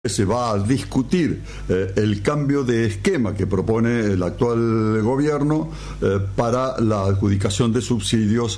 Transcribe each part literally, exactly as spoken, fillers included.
se va a discutir eh, el cambio de esquema que propone el actual gobierno eh, para la adjudicación de subsidios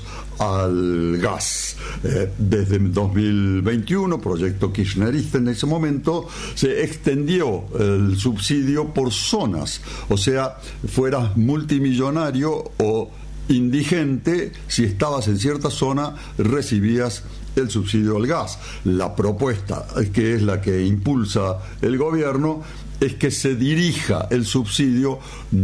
al gas. Eh, desde dos mil veintiuno, proyecto kirchnerista en ese momento, se extendió el subsidio por zonas, o sea, fueras multimillonario o indigente, si estabas en cierta zona recibías el subsidio al gas. La propuesta, que es la que impulsa el gobierno, es que se dirija el subsidio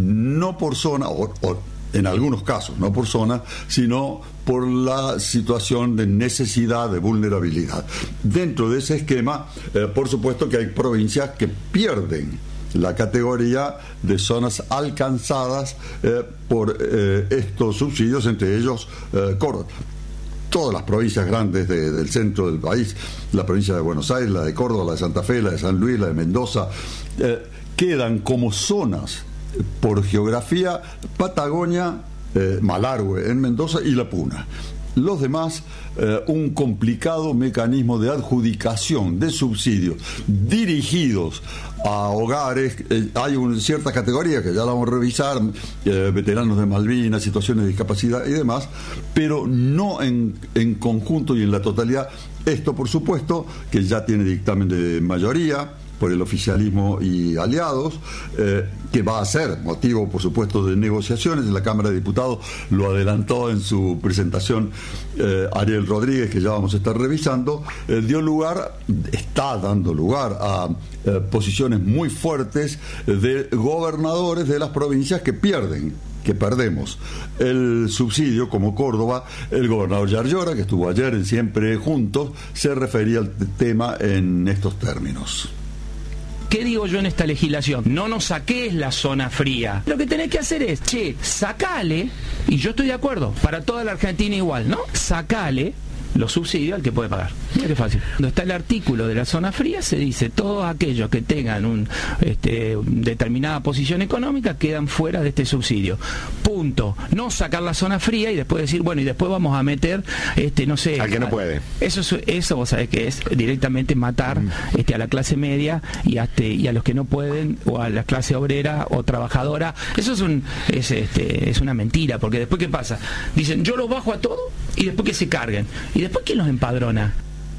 no por zona, o, o en algunos casos no por zona, sino por la situación de necesidad, de vulnerabilidad. Dentro de ese esquema, eh, por supuesto que hay provincias que pierden la categoría de zonas alcanzadas eh, por eh, estos subsidios, entre ellos eh, Córdoba. Todas las provincias grandes de, del centro del país, la provincia de Buenos Aires, la de Córdoba, la de Santa Fe, la de San Luis, la de Mendoza, eh, quedan como zonas por geografía Patagonia, eh, Malargüe en Mendoza y La Puna. Los demás, eh, un complicado mecanismo de adjudicación de subsidios dirigidos a hogares. Eh, hay una cierta categoría que ya la vamos a revisar, eh, veteranos de Malvinas, situaciones de discapacidad y demás, pero no en, en conjunto y en la totalidad. Esto, por supuesto, que ya tiene dictamen de mayoría por el oficialismo y aliados, eh, que va a ser motivo, por supuesto, de negociaciones. En la Cámara de Diputados lo adelantó en su presentación eh, Ariel Rodríguez, que ya vamos a estar revisando, eh, dio lugar, está dando lugar a eh, posiciones muy fuertes de gobernadores de las provincias que pierden, que perdemos el subsidio, como Córdoba. El gobernador Yarlora, que estuvo ayer en Siempre Juntos, se refería al tema en estos términos. ¿Qué digo yo en esta legislación? No nos saques la zona fría. Lo que tenés que hacer es, che, sacale, y yo estoy de acuerdo, para toda la Argentina igual, ¿no? Sacale los subsidios al que puede pagar. Mira qué fácil. Cuando está el artículo de la zona fría, se dice todos aquellos que tengan un este, determinada posición económica quedan fuera de este subsidio. Punto. No sacar la zona fría y después decir, bueno, y después vamos a meter, este, no sé, al que no puede. Eso, eso vos sabés que es directamente matar mm. este, a la clase media y a, este, y a los que no pueden, o a la clase obrera o trabajadora. Eso es un es, este, es una mentira, porque después ¿qué pasa? Dicen, yo los bajo a todos y después que se carguen. ¿Y después quién los empadrona?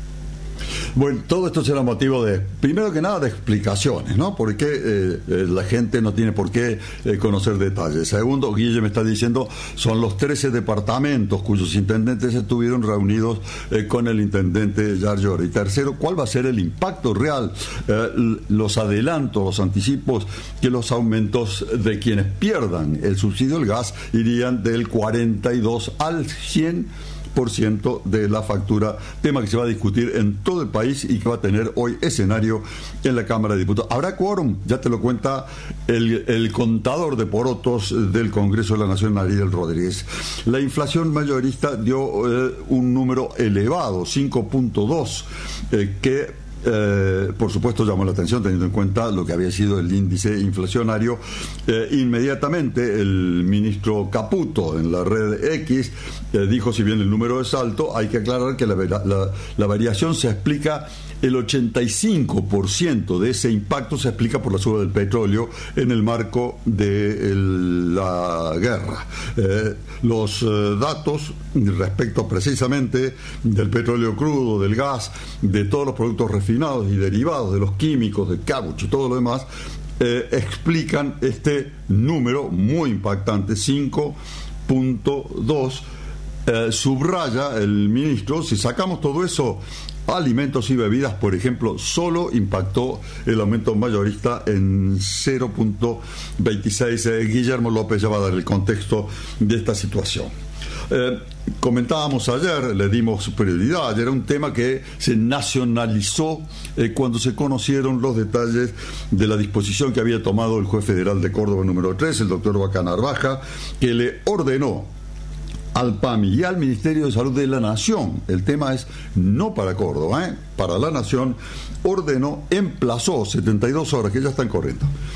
Bueno, todo esto será motivo de, primero que nada, de explicaciones, ¿no? Porque eh, eh, la gente no tiene por qué eh, conocer detalles. Segundo, Guille me está diciendo, son los trece departamentos cuyos intendentes estuvieron reunidos eh, con el intendente Yarlora. Y tercero, ¿cuál va a ser el impacto real? Eh, los adelantos, los anticipos, que los aumentos de quienes pierdan el subsidio al gas irían del cuarenta y dos al cien por ciento de la factura, tema que se va a discutir en todo el país y que va a tener hoy escenario en la Cámara de Diputados. ¿Habrá quórum? Ya te lo cuenta el, el contador de porotos del Congreso de la Nación, Ariel Rodríguez. La inflación mayorista dio eh, un número elevado, cinco punto dos, eh, que Eh, por supuesto llamó la atención teniendo en cuenta lo que había sido el índice inflacionario. Eh, inmediatamente el ministro Caputo en la red X eh, dijo, si bien el número es alto, hay que aclarar que la, la, la variación se explica, el ochenta y cinco por ciento de ese impacto se explica por la suba del petróleo en el marco de el, la guerra. Eh, los eh, datos respecto precisamente del petróleo crudo, del gas, de todos los productos refinados y derivados, de los químicos, del caucho y todo lo demás, eh, explican este número muy impactante, cinco punto dos. Eh, subraya el ministro, si sacamos todo eso, alimentos y bebidas, por ejemplo, solo impactó el aumento mayorista en cero punto veintiséis. Eh, Guillermo López ya va a dar el contexto de esta situación. Eh, comentábamos ayer, le dimos prioridad, ayer era un tema que se nacionalizó eh, cuando se conocieron los detalles de la disposición que había tomado el juez federal de Córdoba número tres, el doctor Vaca Narvaja, que le ordenó al P A M I y al Ministerio de Salud de la Nación, el tema es no para Córdoba, ¿eh? para la Nación, ordenó, emplazó setenta y dos horas, que ya están corriendo,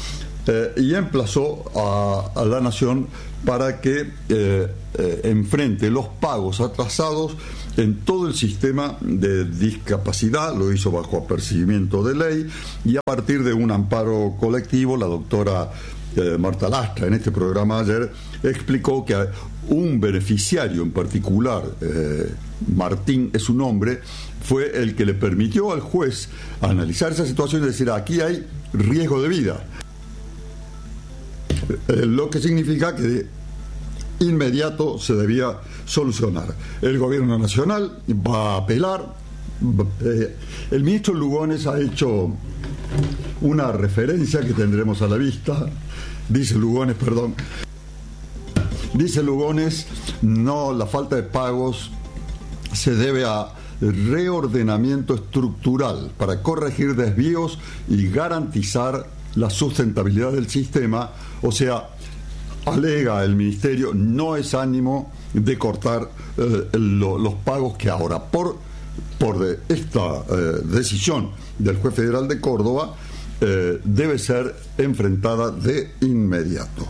eh, y emplazó a, a la Nación para que eh, eh, enfrente los pagos atrasados en todo el sistema de discapacidad. Lo hizo bajo apercibimiento de ley y a partir de un amparo colectivo. La doctora eh, Marta Lastra en este programa ayer explicó que un beneficiario en particular, eh, Martín es su nombre, fue el que le permitió al juez analizar esa situación y decir: aquí hay riesgo de vida. Eh, lo que significa que de inmediato se debía solucionar. El gobierno nacional va a apelar. Eh, el ministro Lugones ha hecho una referencia que tendremos a la vista. Dice Lugones, perdón. Dice Lugones, no, la falta de pagos se debe a reordenamiento estructural para corregir desvíos y garantizar la sustentabilidad del sistema. O sea, alega el ministerio, no es ánimo de cortar eh, lo, los pagos que ahora, por, por de esta eh, decisión del juez federal de Córdoba, eh, debe ser enfrentada de inmediato.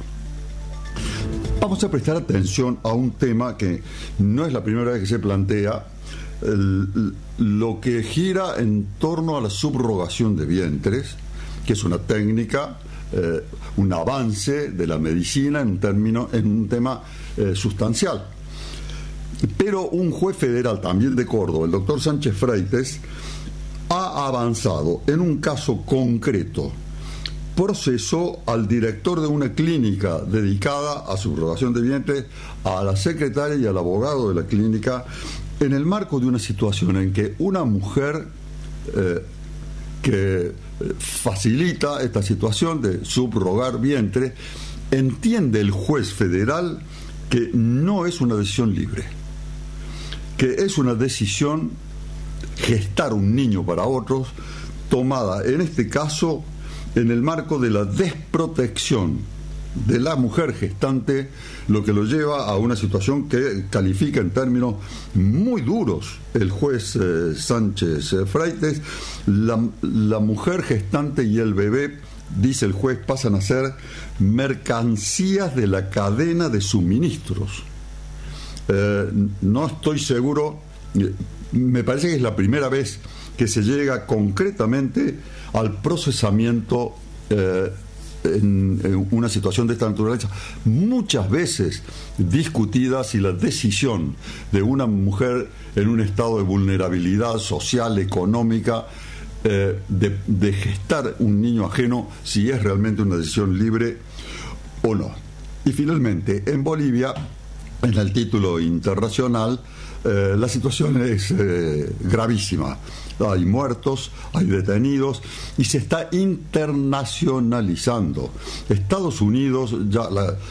Vamos a prestar atención a un tema que no es la primera vez que se plantea, el, lo que gira en torno a la subrogación de vientres, que es una técnica, eh, un avance de la medicina en un, término, en un tema eh, sustancial. Pero un juez federal también de Córdoba, el doctor Sánchez Freites, ha avanzado en un caso concreto. Procesó al director de una clínica dedicada a subrogación de vientres, a la secretaria y al abogado de la clínica, en el marco de una situación en que una mujer eh, que facilita esta situación de subrogar vientre, entiende el juez federal que no es una decisión libre, que es una decisión, gestar un niño para otros, tomada en este caso en el marco de la desprotección de la mujer gestante, lo que lo lleva a una situación que califica en términos muy duros el juez eh, Sánchez eh, Freites. La, la mujer gestante y el bebé, dice el juez, pasan a ser mercancías de la cadena de suministros. Eh, no estoy seguro, me parece que es la primera vez que se llega concretamente al procesamiento eh, en, en una situación de esta naturaleza, muchas veces discutida si la decisión de una mujer en un estado de vulnerabilidad social, económica, eh, de, de gestar un niño ajeno, si es realmente una decisión libre o no. Y finalmente, en Bolivia, en el título internacional, eh, la situación es eh, gravísima. Hay muertos, hay detenidos y se está internacionalizando. Estados Unidos ya la, eh,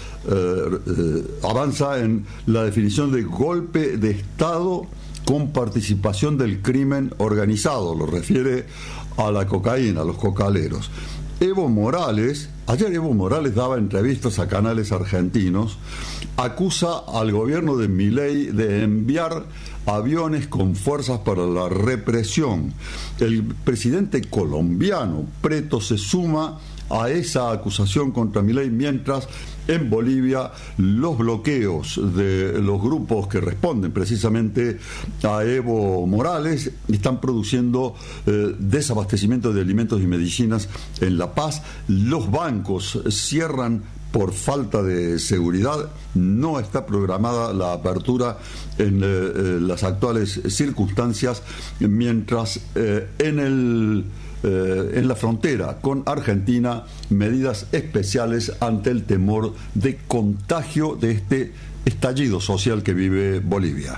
eh, avanza en la definición de golpe de Estado con participación del crimen organizado, lo refiere a la cocaína, a los cocaleros. Evo Morales, ayer Evo Morales daba entrevistas a canales argentinos, acusa al gobierno de Milei de enviar aviones con fuerzas para la represión. El presidente colombiano, Preto, se suma a esa acusación contra Milei, mientras en Bolivia los bloqueos de los grupos que responden precisamente a Evo Morales están produciendo eh, desabastecimiento de alimentos y medicinas en La Paz. Los bancos cierran por falta de seguridad, no está programada la apertura en eh, las actuales circunstancias, mientras eh, en el eh, en la frontera con Argentina, medidas especiales ante el temor de contagio de este estallido social que vive Bolivia.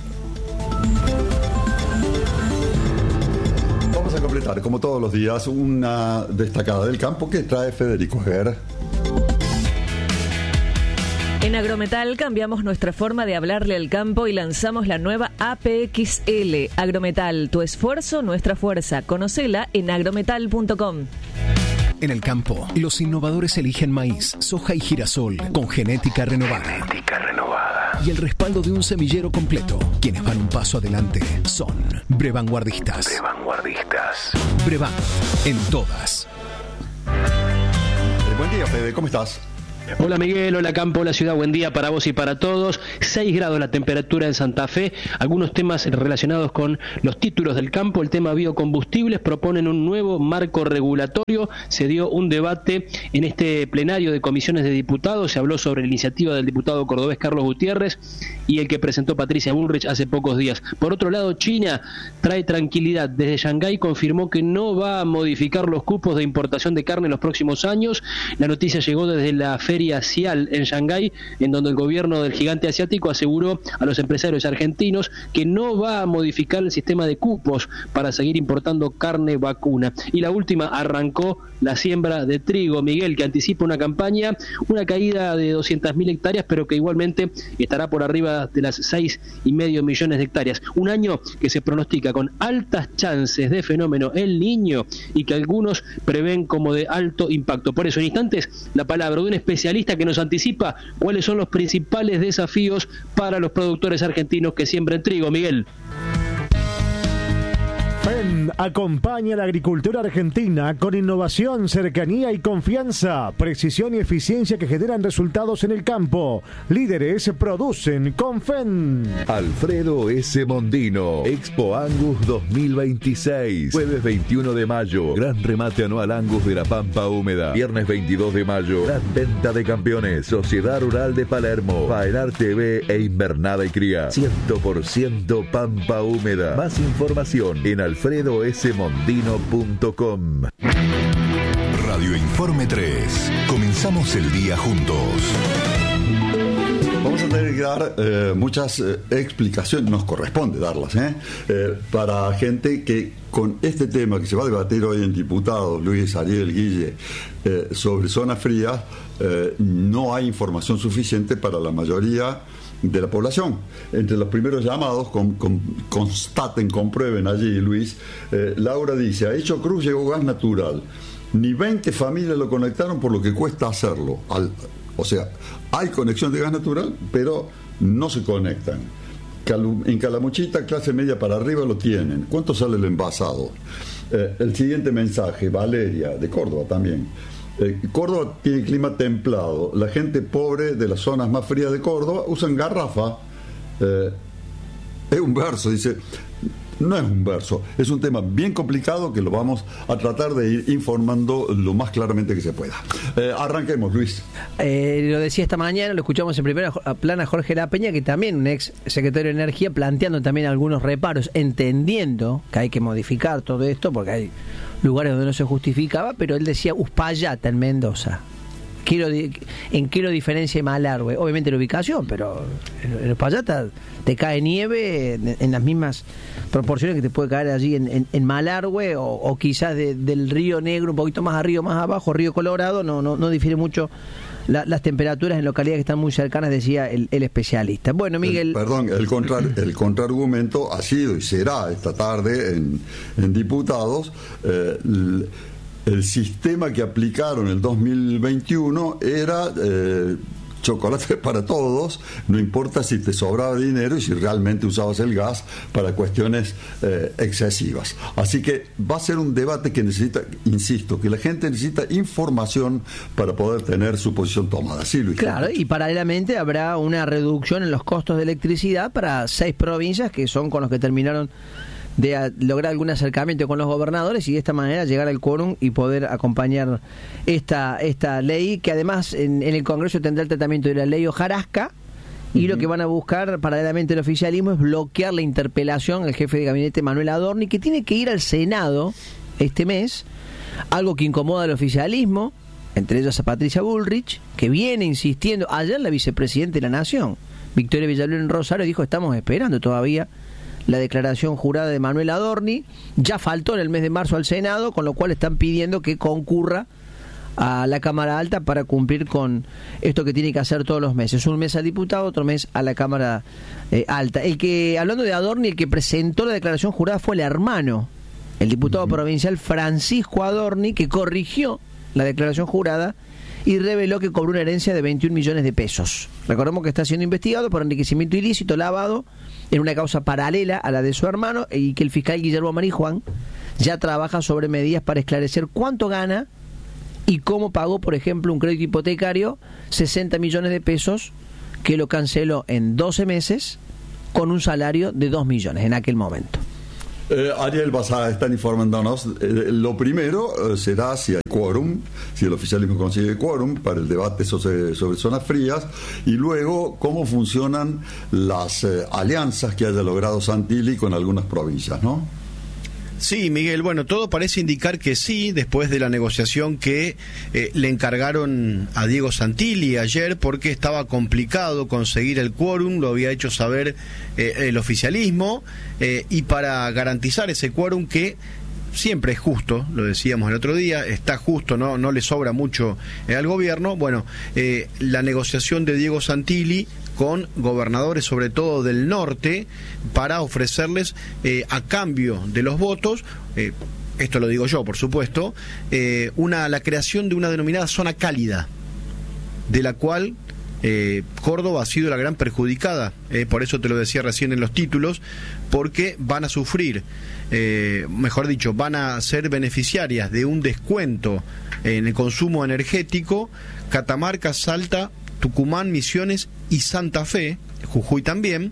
Vamos a completar, como todos los días, una destacada del campo que trae Federico Aguer. En Agrometal cambiamos nuestra forma de hablarle al campo y lanzamos la nueva A P X L. Agrometal, tu esfuerzo, nuestra fuerza. Conocela en agrometal punto com. En el campo, los innovadores eligen maíz, soja y girasol con genética renovada. Genética renovada. Y el respaldo de un semillero completo. Quienes van un paso adelante son Brevanguardistas. Brevanguardistas. Brevan, en todas. Buen día, Fede, ¿cómo estás? Hola Miguel, hola Campo, hola Ciudad, buen día para vos y para todos. seis grados la temperatura en Santa Fe. Algunos temas relacionados con los títulos del campo. El tema biocombustibles, proponen un nuevo marco regulatorio. Se dio un debate en este plenario de comisiones de diputados. Se habló sobre la iniciativa del diputado cordobés Carlos Gutiérrez y el que presentó Patricia Bullrich hace pocos días. Por otro lado, China trae tranquilidad. Desde Shanghái confirmó que no va a modificar los cupos de importación de carne en los próximos años. La noticia llegó desde la Feria Cial en Shanghái, en donde el gobierno del gigante asiático aseguró a los empresarios argentinos que no va a modificar el sistema de cupos para seguir importando carne vacuna. Y la última, arrancó la siembra de trigo, Miguel, que anticipa una campaña, una caída de doscientas mil hectáreas, pero que igualmente estará por arriba de las seis y medio millones de hectáreas. Un año que se pronostica con altas chances de fenómeno El Niño y que algunos prevén como de alto impacto. Por eso, en instantes, la palabra de un especialista que nos anticipa cuáles son los principales desafíos para los productores argentinos que siembren trigo. Miguel. Fenn acompaña a la agricultura argentina con innovación, cercanía y confianza, precisión y eficiencia que generan resultados en el campo. Líderes producen con Fenn. Alfredo S. Mondino, Expo Angus dos mil veintiséis, jueves veintiuno de mayo, gran remate anual Angus de la Pampa Húmeda. Viernes veintidós de mayo, gran venta de campeones, Sociedad Rural de Palermo, Faenar T V e Invernada y Cría. cien por ciento Pampa Húmeda. Más información en alfredo s mondino punto com. Radio Informe tres. Comenzamos el día juntos. Vamos a tener que dar eh, muchas eh, explicaciones, nos corresponde darlas, ¿eh? Eh, para gente que con este tema que se va a debatir hoy en diputados, Luis, Ariel, Guille, eh, sobre zonas frías, eh, no hay información suficiente para la mayoría de la población. Entre los primeros llamados, con, con, constaten, comprueben allí, Luis, eh, Laura dice, a Hecho Cruz llegó gas natural, ni veinte familias lo conectaron por lo que cuesta hacerlo. Al, o sea, hay conexión de gas natural, pero no se conectan. Calu, en Calamuchita, clase media para arriba lo tienen. ¿Cuánto sale el envasado? Eh, el siguiente mensaje, Valeria, de Córdoba también. Eh, Córdoba tiene clima templado. La gente pobre de las zonas más frías de Córdoba usan garrafa. Eh, es un verso, dice. No es un verso, es un tema bien complicado que lo vamos a tratar de ir informando lo más claramente que se pueda. Eh, arranquemos, Luis. Eh, lo decía esta mañana, lo escuchamos en primera plana a Jorge La Peña, que también un ex secretario de Energía, planteando también algunos reparos, entendiendo que hay que modificar todo esto porque hay lugares donde no se justificaba, pero él decía Uspallata en Mendoza. Quiero, ¿En qué lo diferencia Malargüe? Obviamente la ubicación, pero en Uspallata te cae nieve en, en las mismas proporciones que te puede caer allí en, en, en Malargüe o, o quizás de, del Río Negro, un poquito más arriba, más abajo, Río Colorado, no, no, no difiere mucho la, las temperaturas en localidades que están muy cercanas, decía el, el especialista. Bueno, Miguel... El, perdón, el, contra, el contraargumento ha sido y será esta tarde en, en diputados... Eh, l, El sistema que aplicaron en el dos mil veintiuno era eh, chocolate para todos, no importa si te sobraba dinero y si realmente usabas el gas para cuestiones eh, excesivas. Así que va a ser un debate que necesita, insisto, que la gente necesita información para poder tener su posición tomada. Sí, Luis. Claro, y paralelamente habrá una reducción en los costos de electricidad para seis provincias que son con los que terminaron de a, lograr algún acercamiento con los gobernadores y de esta manera llegar al quórum y poder acompañar esta esta ley que además en, en el Congreso tendrá el tratamiento de la ley hojarasca y uh-huh. Lo que van a buscar paralelamente el oficialismo es bloquear la interpelación al jefe de gabinete Manuel Adorni, que tiene que ir al Senado este mes, algo que incomoda al oficialismo, entre ellas a Patricia Bullrich, que viene insistiendo. Ayer la vicepresidenta de la Nación, Victoria Villalón en Rosario, dijo estamos esperando todavía la declaración jurada de Manuel Adorni, ya faltó en el mes de marzo al Senado, con lo cual están pidiendo que concurra a la Cámara Alta para cumplir con esto que tiene que hacer todos los meses, un mes al diputado, otro mes a la Cámara eh, Alta. El que, hablando de Adorni, el que presentó la declaración jurada fue el hermano, el diputado uh-huh. provincial Francisco Adorni, que corrigió la declaración jurada y reveló que cobró una herencia de veintiún millones de pesos. Recordemos que está siendo investigado por enriquecimiento ilícito, lavado, en una causa paralela a la de su hermano, y que el fiscal Guillermo Marijuán ya trabaja sobre medidas para esclarecer cuánto gana y cómo pagó, por ejemplo, un crédito hipotecario, sesenta millones de pesos, que lo canceló en doce meses con un salario de dos millones en aquel momento. Eh, Ariel, vas a estar informándonos. Eh, lo primero eh, será si hay quórum, si el oficialismo consigue quórum para el debate sobre, sobre zonas frías, y luego cómo funcionan las eh, alianzas que haya logrado Santilli con algunas provincias, ¿no? Sí, Miguel, bueno, todo parece indicar que sí, después de la negociación que eh, le encargaron a Diego Santilli ayer, porque estaba complicado conseguir el quórum, lo había hecho saber eh, el oficialismo, eh, y para garantizar ese quórum que siempre es justo, lo decíamos el otro día, está justo, no, no le sobra mucho eh, al gobierno, bueno, eh, la negociación de Diego Santilli con gobernadores, sobre todo del norte, para ofrecerles eh, a cambio de los votos, eh, esto lo digo yo, por supuesto, eh, una la creación de una denominada zona cálida, de la cual eh, Córdoba ha sido la gran perjudicada, eh, por eso te lo decía recién en los títulos, porque van a sufrir, eh, mejor dicho, van a ser beneficiarias de un descuento en el consumo energético, Catamarca, Salta, Tucumán, Misiones y Santa Fe, Jujuy también,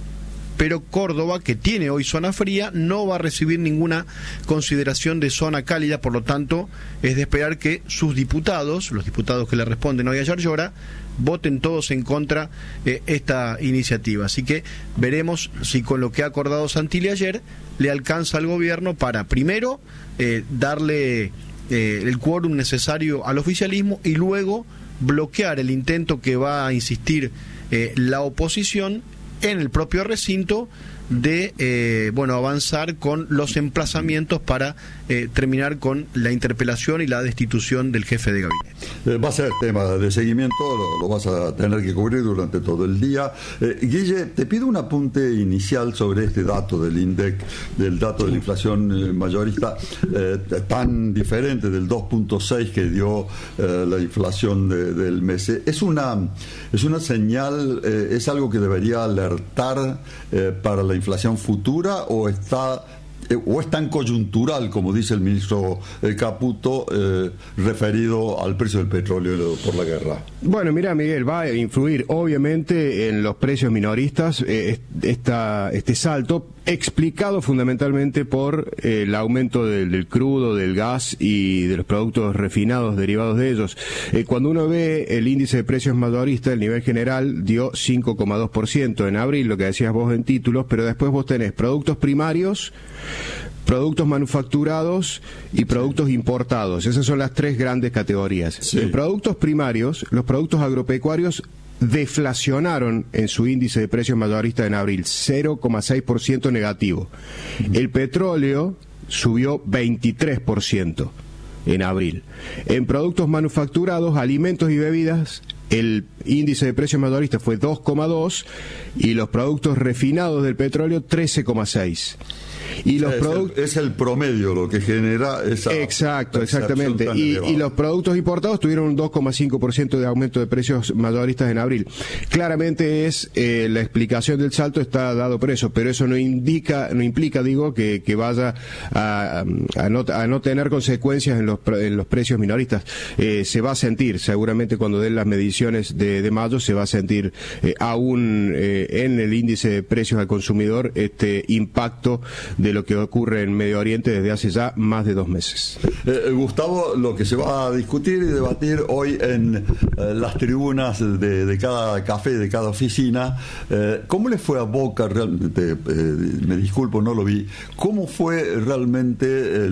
pero Córdoba, que tiene hoy zona fría, no va a recibir ninguna consideración de zona cálida, por lo tanto es de esperar que sus diputados, los diputados que le responden hoy a Yarlora, voten todos en contra de eh, esta iniciativa. Así que veremos si con lo que ha acordado Santilli ayer le alcanza al gobierno para, primero, eh, darle eh, el quórum necesario al oficialismo y luego bloquear el intento que va a insistir eh, la oposición en el propio recinto de eh, bueno avanzar con los emplazamientos para eh, terminar con la interpelación y la destitución del jefe de gabinete. Eh, va a ser tema de seguimiento, lo, lo vas a tener que cubrir durante todo el día. Eh, Guille, te pido un apunte inicial sobre este dato del INDEC, del dato de la inflación eh, mayorista, eh, tan diferente del dos punto seis que dio eh, la inflación de, del mes. Es una, es una señal, eh, es algo que debería alertar eh, para la inflación futura, o está eh, o es tan coyuntural, como dice el ministro eh, Caputo, eh, referido al precio del petróleo por la guerra. Bueno, mira, Miguel, va a influir obviamente en los precios minoristas eh, esta, este salto, explicado fundamentalmente por eh, el aumento del, del crudo, del gas y de los productos refinados derivados de ellos. Eh, cuando uno ve el índice de precios mayorista, el nivel general dio cinco coma dos por ciento en abril, lo que decías vos en títulos, pero después vos tenés productos primarios, productos manufacturados y productos importados. Esas son las tres grandes categorías. Sí. En productos primarios, los productos agropecuarios deflacionaron en su índice de precios mayorista en abril, cero coma seis por ciento negativo. El petróleo subió veintitrés por ciento en abril. En productos manufacturados, alimentos y bebidas, el índice de precios mayorista fue dos coma dos y los productos refinados del petróleo trece coma seis. Y los es, produ- el, es el promedio lo que genera esa... Exacto, exactamente. Y, y los productos importados tuvieron un dos coma cinco por ciento de aumento de precios mayoristas en abril. Claramente es eh, la explicación del salto está dado por eso, pero eso no indica, no implica, digo, que, que vaya a, a, no, a no tener consecuencias en los, en los precios minoristas. Eh, se va a sentir, seguramente cuando den las mediciones de, de mayo, se va a sentir eh, aún eh, en el índice de precios al consumidor este impacto de lo que ocurre en Medio Oriente desde hace ya más de dos meses. Eh, Gustavo, lo que se va a discutir y debatir hoy en eh, las tribunas de, de cada café, de cada oficina, eh, ¿cómo le fue a Boca realmente? Eh, me disculpo, no lo vi. ¿Cómo fue realmente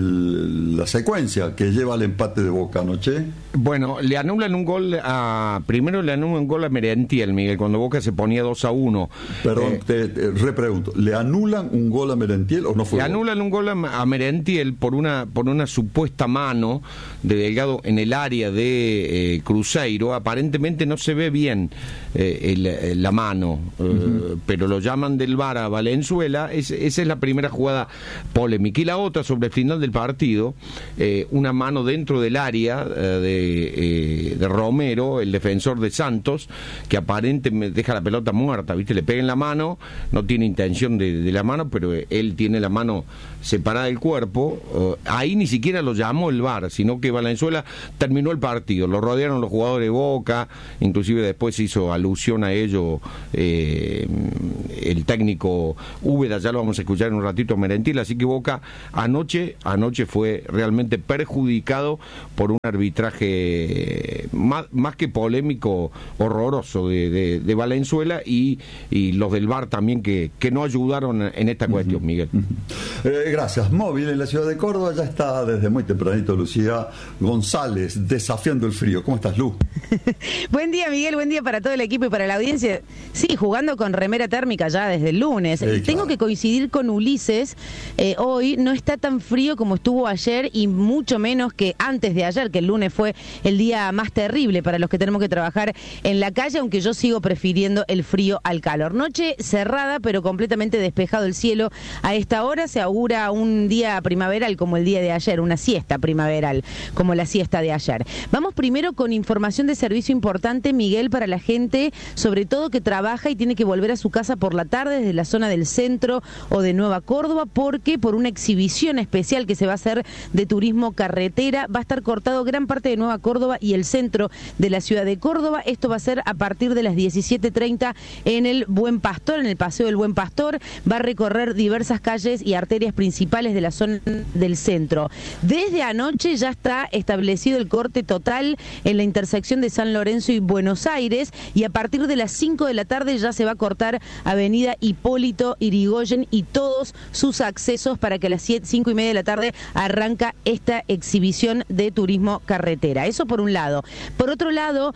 el, la secuencia que lleva al empate de Boca anoche? Bueno, le anulan un gol a... Primero le anulan un gol a Merentiel, Miguel, cuando Boca se ponía dos a uno. Perdón, eh, te, te repregunto, ¿le anulan un gol a Merentiel o no fue Le gol? anulan un gol a, a Merentiel por una por una supuesta mano de Delgado en el área de eh, Cruzeiro. Aparentemente no se ve bien eh, el, la mano, eh, uh-huh. pero lo llaman del V A R a Valenzuela. Es, esa es la primera jugada polémica. Y la otra, sobre el final del partido, eh, una mano dentro del área eh, de, eh, de Romero, el defensor de Santos, que aparentemente deja la pelota muerta, ¿viste? Le pega en la mano, no tiene intención de, de la mano, pero él tiene la mano mano separada del cuerpo, uh, ahí ni siquiera lo llamó el V A R, sino que Valenzuela terminó el partido, lo rodearon los jugadores de Boca, inclusive después hizo alusión a ello eh, el técnico Úbeda, ya lo vamos a escuchar en un ratito, Merentiel, así que Boca anoche, anoche fue realmente perjudicado por un arbitraje más, más que polémico, horroroso de, de, de Valenzuela y, y los del V A R también que, que no ayudaron en esta cuestión, uh-huh. Miguel. Uh-huh. Eh, gracias. Móvil en la ciudad de Córdoba, ya está desde muy tempranito Lucía González, desafiando el frío. ¿Cómo estás, Lu? Buen día, Miguel, buen día para todo el equipo y para la audiencia. Sí, jugando con remera térmica ya desde el lunes. Eh, Tengo claro. que coincidir con Ulises, eh, hoy no está tan frío como estuvo ayer y mucho menos que antes de ayer, que el lunes fue el día más terrible para los que tenemos que trabajar en la calle, aunque yo sigo prefiriendo el frío al calor. Noche cerrada, pero completamente despejado el cielo. A esta hora se augura un día primaveral como el día de ayer, una siesta primaveral como la siesta de ayer. Vamos primero con información de servicio importante, Miguel, para la gente, sobre todo que trabaja y tiene que volver a su casa por la tarde desde la zona del centro o de Nueva Córdoba, porque por una exhibición especial que se va a hacer de turismo carretera va a estar cortado gran parte de Nueva Córdoba y el centro de la ciudad de Córdoba. Esto va a ser a partir de las diecisiete treinta en el Buen Pastor, en el Paseo del Buen Pastor. Va a recorrer diversas calles y arterias principales de la zona del centro. Desde anoche ya está establecido el corte total en la intersección de San Lorenzo y Buenos Aires, y a partir de las cinco de la tarde ya se va a cortar Avenida Hipólito Yrigoyen y todos sus accesos para que a las cinco y media de la tarde arranca esta exhibición de turismo carretera. Eso por un lado. Por otro lado,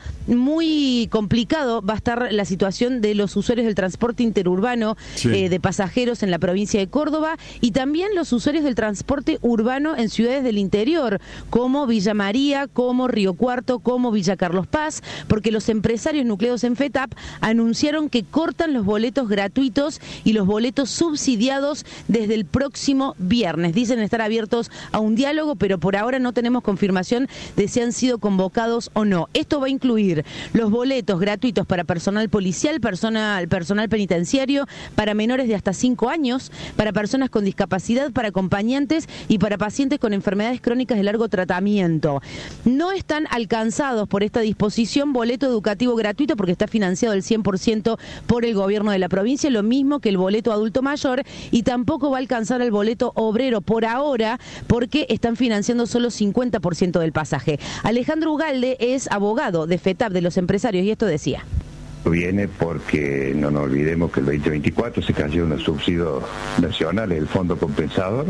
muy complicado va a estar la situación de los usuarios del transporte interurbano, sí. eh, de pasajeros en la provincia de Córdoba, y también los usuarios del transporte urbano en ciudades del interior, como Villa María, como Río Cuarto, como Villa Carlos Paz, porque los empresarios nucleados en FETAP anunciaron que cortan los boletos gratuitos y los boletos subsidiados desde el próximo viernes. Dicen estar abiertos a un diálogo, pero por ahora no tenemos confirmación de si han sido convocados o no. Esto va a incluir los boletos gratuitos para personal policial, personal, personal penitenciario, para menores de hasta cinco años, para personas con discapacidad, para acompañantes y para pacientes con enfermedades crónicas de largo tratamiento. No están alcanzados por esta disposición boleto educativo gratuito porque está financiado el cien por ciento por el gobierno de la provincia, lo mismo que el boleto adulto mayor, y tampoco va a alcanzar el boleto obrero por ahora porque están financiando solo cincuenta por ciento del pasaje. Alejandro Ugalde es abogado de FETAP, de los empresarios, y esto decía. Viene porque no nos olvidemos que el veinte veinticuatro se cayó unos subsidios nacionales, el fondo compensador.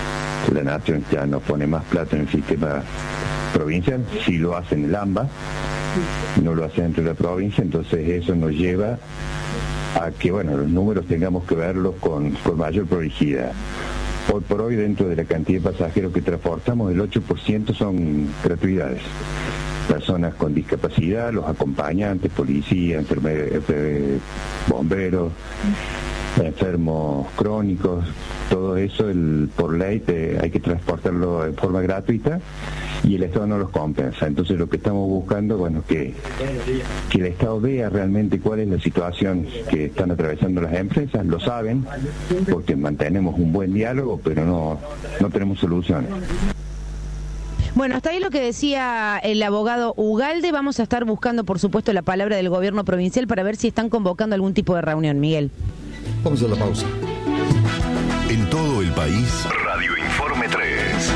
La nación ya no pone más plata en el sistema provincial, si lo hacen el AMBA, no lo hacen dentro de la provincia, entonces eso nos lleva a que, bueno, los números tengamos que verlos con, con mayor prolijidad. Hoy por hoy, dentro de la cantidad de pasajeros que transportamos, el ocho por ciento son gratuidades. Personas con discapacidad, los acompañantes, policía, enfermeros, bomberos, enfermos crónicos, todo eso el, por ley te, hay que transportarlo en forma gratuita y el Estado no los compensa. Entonces lo que estamos buscando, bueno, que, que el Estado vea realmente cuál es la situación que están atravesando las empresas, lo saben, porque mantenemos un buen diálogo, pero no, no tenemos soluciones. Bueno, hasta ahí lo que decía el abogado Ugalde. Vamos a estar buscando, por supuesto, la palabra del gobierno provincial para ver si están convocando algún tipo de reunión, Miguel. Vamos a la pausa. En todo el país, Radio Informe tres.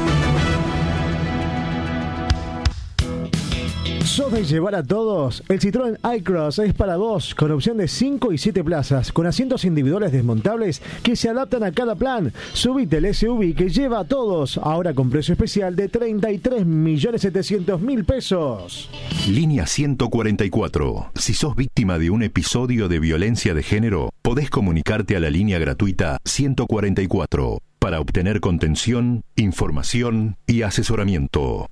¿Sos de llevar a todos? El Citroën iCross es para dos, con opción de cinco y siete plazas, con asientos individuales desmontables que se adaptan a cada plan. Subite el S U V que lleva a todos, ahora con precio especial de treinta y tres millones setecientos mil pesos. Línea ciento cuarenta y cuatro. Si sos víctima de un episodio de violencia de género, podés comunicarte a la línea gratuita ciento cuarenta y cuatro para obtener contención, información y asesoramiento.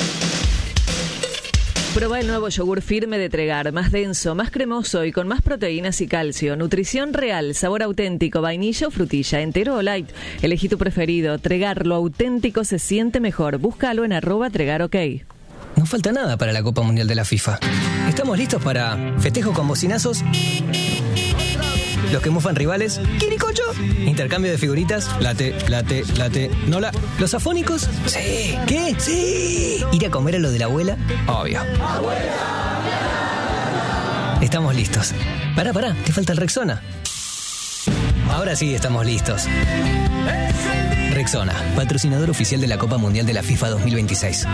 Proba el nuevo yogur firme de Tregar, más denso, más cremoso y con más proteínas y calcio. Nutrición real, sabor auténtico, vainilla o frutilla, entero o light. Elegí tu preferido. Tregar, lo auténtico se siente mejor. Búscalo en arroba Tregar OK. No falta nada para la Copa Mundial de la FIFA. Estamos listos para festejo con bocinazos Los que mufan rivales, ¿quiricocho? Intercambio de figuritas, late, late, late. ¿No la? ¿Los afónicos? Sí. ¿Qué? Sí. ¿Ir a comer a lo de la abuela? Obvio. Estamos listos. Pará, pará, te falta el Rexona. Ahora sí estamos listos. Rexona, patrocinador oficial de la Copa Mundial de la FIFA dos mil veintiséis.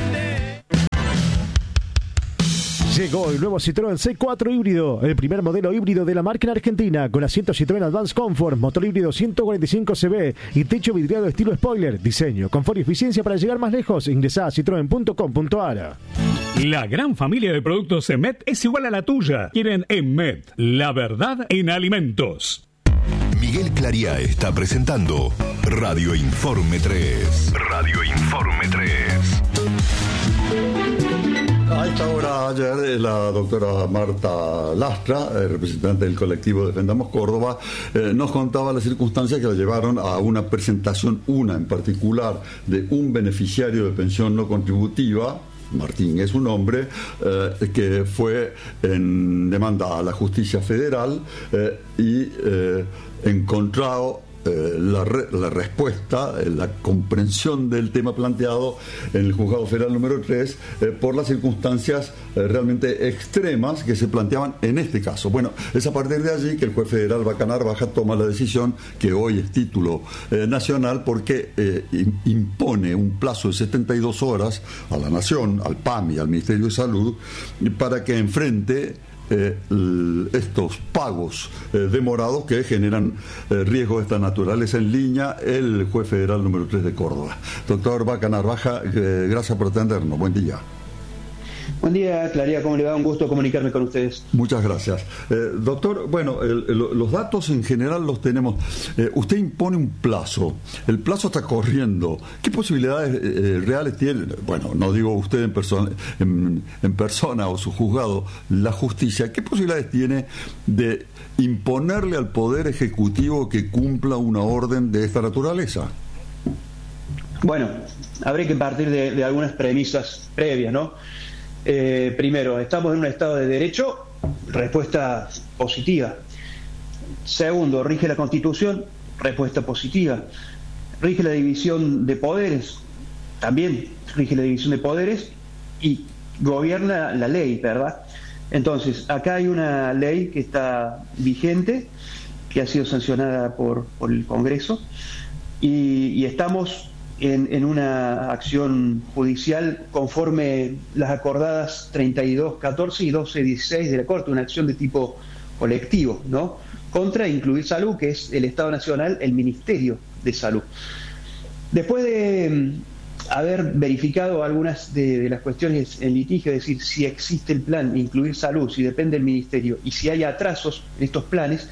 Llegó el nuevo Citroën C cuatro híbrido, el primer modelo híbrido de la marca en Argentina, con asiento Citroën Advance Comfort, motor híbrido ciento cuarenta y cinco C V y techo vidriado estilo spoiler. Diseño, confort y eficiencia para llegar más lejos. Ingresá a citroen punto com punto a r. La gran familia de productos Emet es igual a la tuya. Quieren Emet, la verdad en alimentos. Miguel Clariá está presentando Radio Informe tres. Radio Informe tres. A esta hora ayer la doctora Marta Lastra, eh, representante del colectivo Defendamos Córdoba, eh, nos contaba las circunstancias que la llevaron a una presentación, una en particular, de un beneficiario de pensión no contributiva, Martín es un hombre, eh, que fue en demanda a la justicia federal eh, y eh, encontrado Eh, la, re, la respuesta, eh, la comprensión del tema planteado en el juzgado federal número tres eh, por las circunstancias eh, realmente extremas que se planteaban en este caso. Bueno, es a partir de allí que el juez federal Bacanar Baja toma la decisión, que hoy es título eh, nacional, porque eh, impone un plazo de setenta y dos horas a la Nación, al P A M y al Ministerio de Salud, para que enfrente Eh, estos pagos eh, demorados que generan eh, riesgos de esta naturaleza en línea. El juez federal número tres de Córdoba. Doctor Bacanar Baja, eh, gracias por atendernos. Buen día. Buen día, Claría, ¿cómo le va? Un gusto comunicarme con ustedes. Muchas gracias. Eh, doctor, bueno, el, el, los datos en general los tenemos. Eh, usted impone un plazo. El plazo está corriendo. ¿Qué posibilidades eh, reales tiene? Bueno, no digo usted en persona, en, en persona o su juzgado, la justicia. ¿Qué posibilidades tiene de imponerle al Poder Ejecutivo que cumpla una orden de esta naturaleza? Bueno, habría que partir de, de algunas premisas previas, ¿no? Eh, primero, estamos en un Estado de Derecho, respuesta positiva. Segundo, rige la Constitución, respuesta positiva. Rige la división de poderes, también rige la división de poderes y gobierna la ley, ¿verdad? Entonces, acá hay una ley que está vigente, que ha sido sancionada por, por el Congreso, y, y estamos En, en una acción judicial conforme las acordadas treinta y dos catorce y doce dieciséis de la Corte, una acción de tipo colectivo, ¿no? Contra Incluir Salud, que es el Estado Nacional, el Ministerio de Salud. Después de um, haber verificado algunas de, de las cuestiones en litigio, es decir, si existe el plan Incluir Salud, si depende del Ministerio y si hay atrasos en estos planes,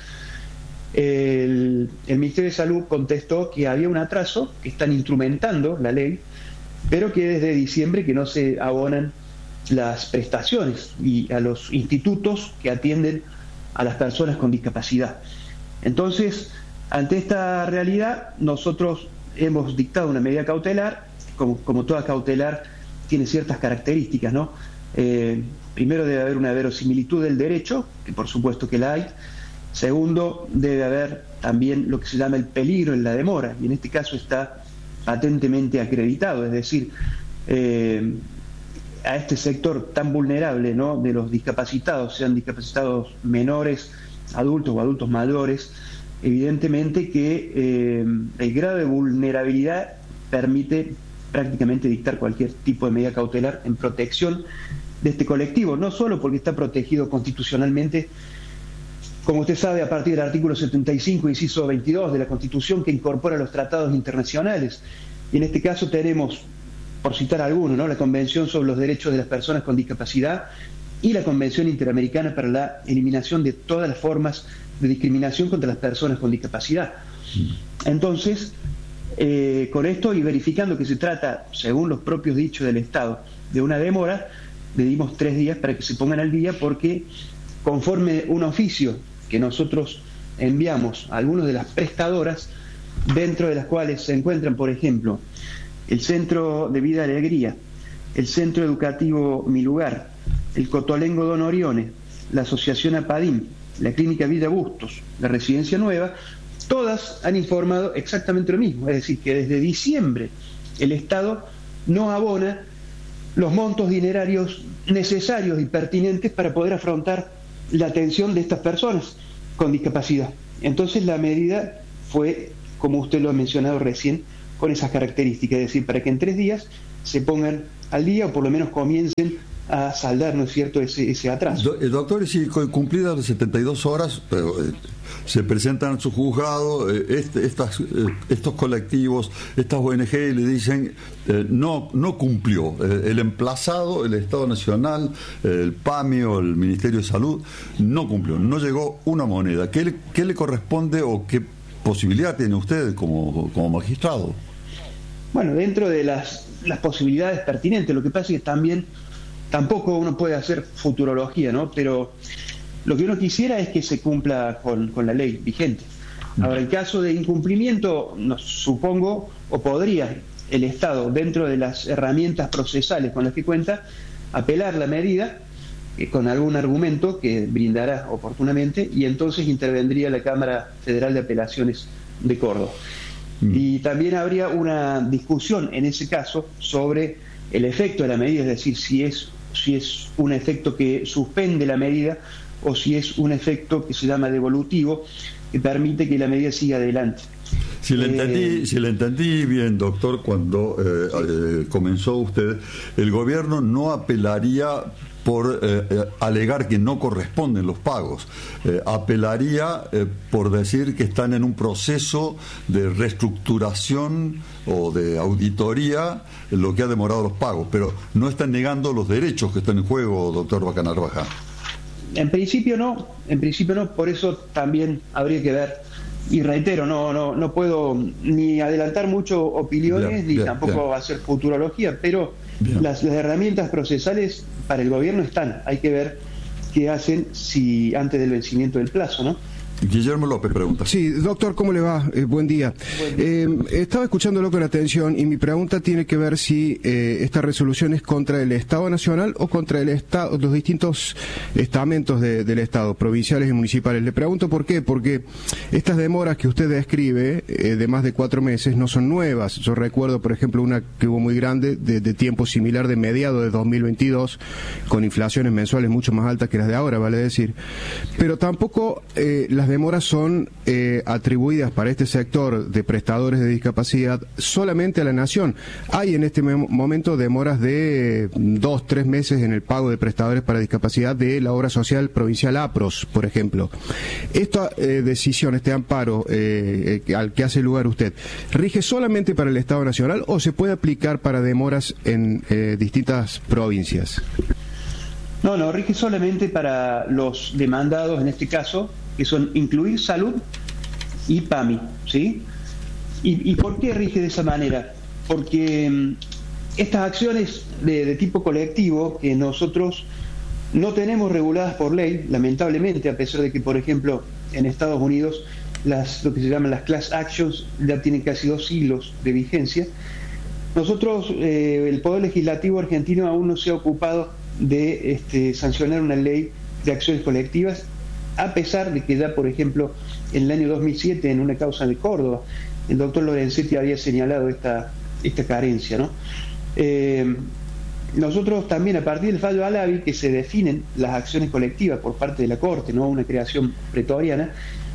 El, el Ministerio de Salud contestó que había un atraso, que están instrumentando la ley, pero que desde diciembre que no se abonan las prestaciones y a los institutos que atienden a las personas con discapacidad. Entonces, ante esta realidad, nosotros hemos dictado una medida cautelar, como, como toda cautelar tiene ciertas características, ¿no? Eh, primero debe haber una verosimilitud del derecho, que por supuesto que la hay. Segundo, debe haber también lo que se llama el peligro en la demora, y en este caso está patentemente acreditado, es decir, eh, a este sector tan vulnerable, ¿no?, de los discapacitados, sean discapacitados menores, adultos o adultos mayores, evidentemente que eh, el grado de vulnerabilidad permite prácticamente dictar cualquier tipo de medida cautelar en protección de este colectivo, no solo porque está protegido constitucionalmente, como usted sabe, a partir del artículo setenta y cinco, inciso veintidós de la Constitución, que incorpora los tratados internacionales. Y en este caso tenemos, por citar algunos, ¿no?, la Convención sobre los Derechos de las Personas con Discapacidad y la Convención Interamericana para la Eliminación de todas las formas de discriminación contra las personas con discapacidad. Entonces, eh, con esto y verificando que se trata, según los propios dichos del Estado, de una demora, le dimos tres días para que se pongan al día, porque conforme un oficio que nosotros enviamos a algunas de las prestadoras, dentro de las cuales se encuentran, por ejemplo, el Centro de Vida y Alegría, el Centro Educativo Mi Lugar, el Cotolengo Don Orione, la Asociación APADIM, la clínica Villa Bustos, la residencia nueva, todas han informado exactamente lo mismo, es decir, que desde diciembre el Estado no abona los montos dinerarios necesarios y pertinentes para poder afrontar la atención de estas personas con discapacidad. Entonces la medida fue, como usted lo ha mencionado recién, con esas características, es decir, para que en tres días se pongan al día o por lo menos comiencen a saldar, ¿no es cierto?, ese, ese atraso. Do, doctor, si cumplidas las setenta y dos horas, pero, eh, se presentan a su juzgado eh, este, estas, eh, estos colectivos, estas O N G, y le dicen eh, no no cumplió. Eh, el emplazado, el Estado Nacional, eh, el P A M I o el Ministerio de Salud, no cumplió, no llegó una moneda. ¿Qué le, qué le corresponde o qué posibilidad tiene usted como, como magistrado? Bueno, dentro de las, las posibilidades pertinentes, lo que pasa es que también tampoco uno puede hacer futurología, ¿no? Pero lo que uno quisiera es que se cumpla con, con la ley vigente. Ahora, en caso de incumplimiento, no, supongo, o podría el Estado, dentro de las herramientas procesales con las que cuenta, apelar la medida eh, con algún argumento que brindará oportunamente, y entonces intervendría la Cámara Federal de Apelaciones de Córdoba. Mm. Y también habría una discusión en ese caso sobre el efecto de la medida, es decir, si es si es un efecto que suspende la medida o si es un efecto que se llama devolutivo, que permite que la medida siga adelante. Si le entendí, eh, si le entendí bien, doctor, cuando eh, eh, comenzó usted, el gobierno no apelaría por eh, eh, alegar que no corresponden los pagos, eh, apelaría eh, por decir que están en un proceso de reestructuración o de auditoría, lo que ha demorado los pagos, pero no están negando los derechos que están en juego, doctor Vaca-Narvaja. En principio no, en principio no, por eso también habría que ver, y reitero, no no no puedo ni adelantar mucho opiniones, bien, ni bien, tampoco bien. hacer futurología, pero las, las herramientas procesales para el gobierno están, hay que ver qué hacen si antes del vencimiento del plazo, ¿no? Guillermo López pregunta. Sí, doctor, ¿cómo le va? Eh, buen día. Buen día. Eh, estaba escuchándolo con atención y mi pregunta tiene que ver si eh, esta resolución es contra el Estado Nacional o contra el Estado, los distintos estamentos de, del Estado, provinciales y municipales. Le pregunto por qué, porque estas demoras que usted describe eh, de más de cuatro meses no son nuevas. Yo recuerdo, por ejemplo, una que hubo muy grande de, de tiempo similar de mediados de dos mil veintidós, con inflaciones mensuales mucho más altas que las de ahora, vale decir. Pero tampoco eh, las demoras son eh, atribuidas para este sector de prestadores de discapacidad solamente a la Nación. Hay en este momento demoras de dos, tres meses en el pago de prestadores para discapacidad de la obra social provincial APROS, por ejemplo. Esta eh, decisión, este amparo eh, eh, al que hace lugar usted, ¿rige solamente para el Estado Nacional o se puede aplicar para demoras en eh, distintas provincias? No, no, rige solamente para los demandados en este caso, que son incluir salud y P A M I, ¿sí? ¿Y, y por qué rige de esa manera? Porque um, estas acciones de, de tipo colectivo que nosotros no tenemos reguladas por ley, lamentablemente, a pesar de que, por ejemplo, en Estados Unidos las, lo que se llaman las class actions ya tienen casi dos siglos de vigencia, nosotros, eh, el Poder Legislativo argentino aún no se ha ocupado de este, sancionar una ley de acciones colectivas, a pesar de que ya, por ejemplo, en el año dos mil siete, en una causa de Córdoba, el doctor Lorenzetti había señalado esta, esta carencia, ¿no? Eh, nosotros también, a partir del fallo Alavi, que se definen las acciones colectivas por parte de la Corte, ¿no? Una creación pretoriana,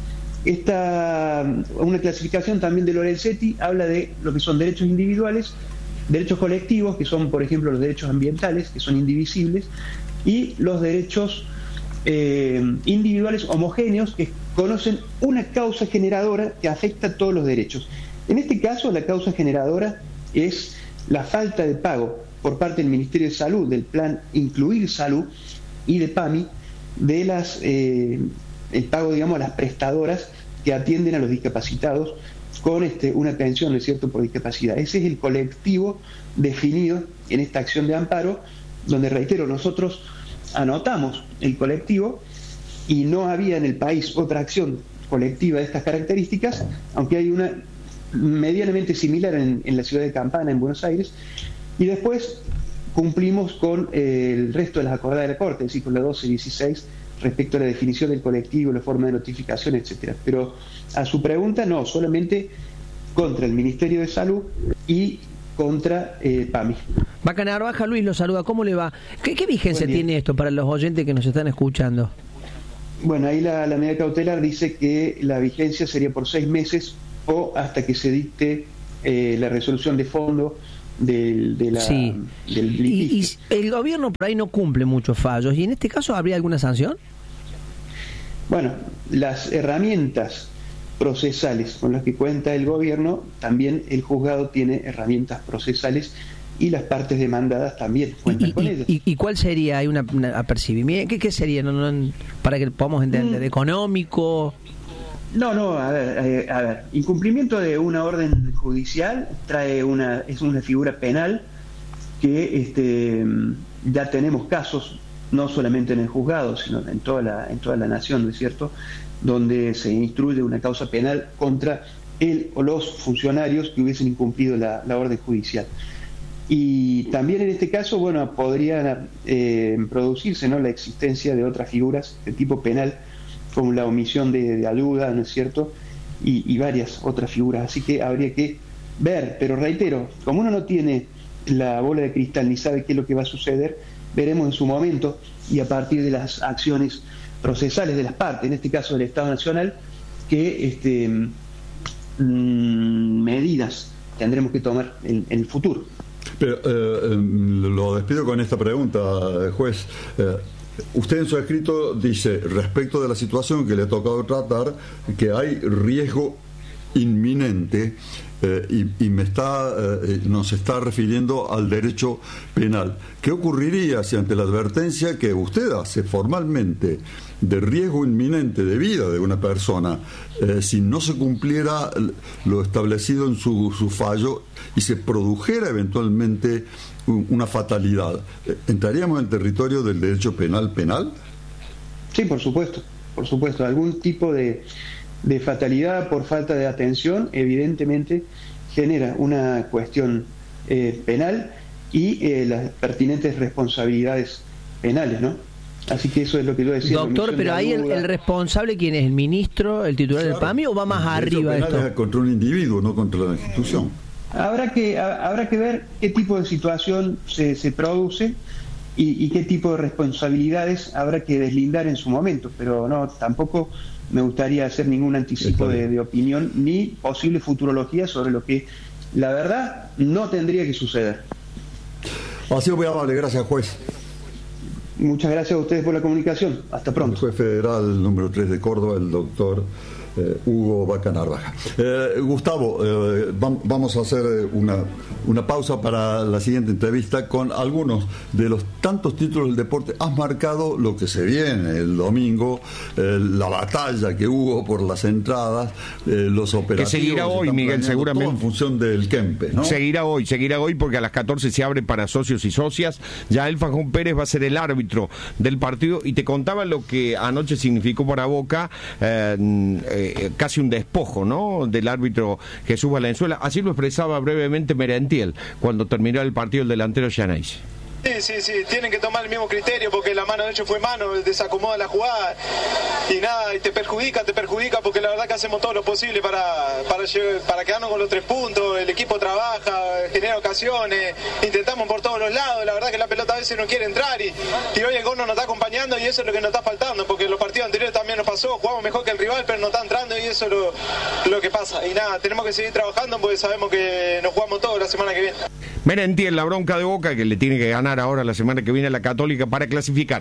esta, una clasificación también de Lorenzetti habla de lo que son derechos individuales, derechos colectivos, que son, por ejemplo, los derechos ambientales, que son indivisibles, y los derechos Eh, individuales homogéneos que conocen una causa generadora que afecta a todos los derechos. En este caso, la causa generadora es la falta de pago por parte del Ministerio de Salud, del plan Incluir Salud y de P A M I, de las eh, el pago, digamos, a las prestadoras que atienden a los discapacitados con este, una pensión, ¿no es cierto?, por discapacidad. Ese es el colectivo definido en esta acción de amparo, donde, reitero, nosotros anotamos el colectivo y no había en el país otra acción colectiva de estas características, aunque hay una medianamente similar en, en la ciudad de Campana, en Buenos Aires, y después cumplimos con eh, el resto de las acordadas de la Corte, es decir, con la doce, dieciséis, respecto a la definición del colectivo, la forma de notificación, etcétera. Pero a su pregunta, no, solamente contra el Ministerio de Salud y contra eh, PAMI. Vaca Narvaja, Luis lo saluda, ¿cómo le va? ¿Qué, qué vigencia tiene esto para los oyentes que nos están escuchando? Bueno, ahí la, la medida cautelar dice que la vigencia sería por seis meses o hasta que se dicte eh, la resolución de fondo del, de la, sí. del litigio. Y, y el gobierno por ahí no cumple muchos fallos, ¿y en este caso habría alguna sanción? Bueno, las herramientas procesales con las que cuenta el gobierno, también el juzgado tiene herramientas procesales y las partes demandadas también cuentan ¿Y, con y, ellas. Y, ¿Y cuál sería? ¿Hay un apercibimiento? ¿Qué, qué sería? No, no, para que podamos entender, mm. ¿económico? No, no, a ver, eh, a ver, incumplimiento de una orden judicial trae una, es una figura penal que este, ya tenemos casos, no solamente en el juzgado, sino en toda la, en toda la nación, ¿no es cierto?, donde se instruye una causa penal contra él o los funcionarios que hubiesen incumplido la, la orden judicial. Y también en este caso, bueno, podría eh, producirse, ¿no?, la existencia de otras figuras de tipo penal, como la omisión de, de ayuda, ¿no es cierto?, y, y varias otras figuras. Así que habría que ver, pero reitero, como uno no tiene la bola de cristal ni sabe qué es lo que va a suceder, veremos en su momento y a partir de las acciones procesales de las partes, en este caso del Estado Nacional, que este, mmm, medidas tendremos que tomar en, en el futuro. Pero eh, lo despido con esta pregunta, juez. Eh, usted en su escrito dice, respecto de la situación que le ha tocado tratar, que hay riesgo inminente eh, y, y me está, eh, nos está refiriendo al derecho penal. ¿Qué ocurriría si ante la advertencia que usted hace formalmente de riesgo inminente de vida de una persona, eh, si no se cumpliera lo establecido en su, su fallo y se produjera eventualmente una fatalidad, ¿entraríamos en territorio del derecho penal penal? Sí, por supuesto, por supuesto. Algún tipo de, de fatalidad por falta de atención evidentemente genera una cuestión eh, penal y eh, las pertinentes responsabilidades penales, ¿no? Así que eso es lo que yo decía. Doctor, pero ahí el, el responsable, ¿quién es? ¿El ministro, el titular claro. del PAMI o va más el arriba de esto? Es contra un individuo, no contra la institución. Habrá que a, habrá que ver qué tipo de situación se, se produce y, y qué tipo de responsabilidades habrá que deslindar en su momento, pero no, tampoco me gustaría hacer ningún anticipo de, de opinión ni posible futurología sobre lo que la verdad no tendría que suceder. Ha sido muy amable, gracias, juez. Muchas gracias a ustedes por la comunicación. Hasta pronto. El juez federal número tres de Córdoba, el doctor eh, Hugo Vaca Narvaja. Eh, Gustavo, eh, vam, vamos a hacer una, una pausa para la siguiente entrevista con algunos de los tantos títulos del deporte. Has marcado lo que se viene el domingo, eh, la batalla que hubo por las entradas, eh, los operativos. Que seguirá hoy, Miguel, seguramente. Todo en función del Kempe, ¿no? Seguirá hoy, seguirá hoy porque a las catorce se abre para socios y socias. Ya el Fajón Pérez va a ser el árbitro del partido y te contaba lo que anoche significó para Boca, eh, eh, casi un despojo, ¿no?, del árbitro Jesús Valenzuela. Así lo expresaba brevemente Merentiel cuando terminó el partido el delantero Yanais. Sí, sí, sí, tienen que tomar el mismo criterio porque la mano de hecho fue mano, desacomoda la jugada y nada, y te perjudica, te perjudica porque la verdad que hacemos todo lo posible para, para, para quedarnos con los tres puntos, el equipo trabaja, genera ocasiones, intentamos por todos los lados, la verdad que la pelota a veces no quiere entrar y, y hoy el gol no nos está acompañando y eso es lo que nos está faltando porque en los partidos anteriores también nos pasó, jugamos mejor que el rival pero no está entrando y eso es lo, lo que pasa y nada, tenemos que seguir trabajando porque sabemos que nos jugamos todo la semana que viene. Merentiel, la bronca de Boca que le tiene que ganar ahora la semana que viene a la Católica para clasificar.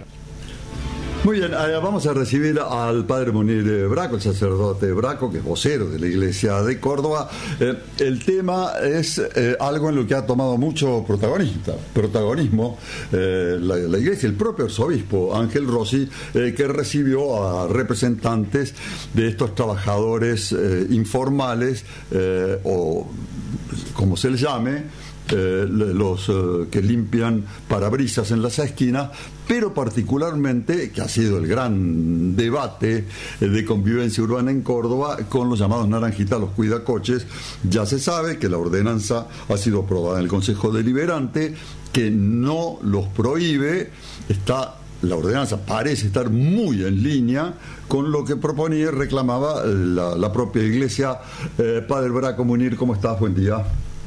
Muy bien, vamos a recibir al padre Munir Braco, el sacerdote Braco, que es vocero de la Iglesia de Córdoba. Eh, el tema es eh, algo en lo que ha tomado mucho protagonista, protagonismo eh, la, la Iglesia, el propio arzobispo Ángel Rossi, eh, que recibió a representantes de estos trabajadores eh, informales eh, o como se les llame, Eh, los eh, que limpian parabrisas en las esquinas, pero particularmente, que ha sido el gran debate eh, de convivencia urbana en Córdoba, con los llamados naranjitas, los cuidacoches. Ya se sabe que la ordenanza ha sido aprobada en el Consejo Deliberante, que no los prohíbe, está la ordenanza parece estar muy en línea con lo que proponía y reclamaba la, la propia Iglesia. Eh, Padre Braco Munir, ¿cómo estás? Buen día.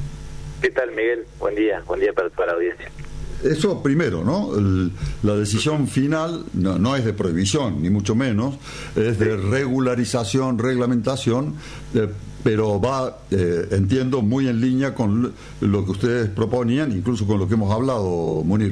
¿Qué tal, Miguel? Buen día, buen día para toda la audiencia. Eso primero, ¿no? El, la decisión final no, no es de prohibición, ni mucho menos, es de regularización, reglamentación, eh, pero va, eh, entiendo, muy en línea con lo que ustedes proponían, incluso con lo que hemos hablado, Munir.